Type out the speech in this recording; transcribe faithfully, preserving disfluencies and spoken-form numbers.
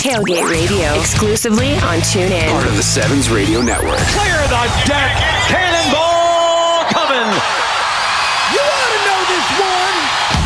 Tailgate Radio, exclusively on TuneIn. Part of the Sevens Radio Network. Clear the deck.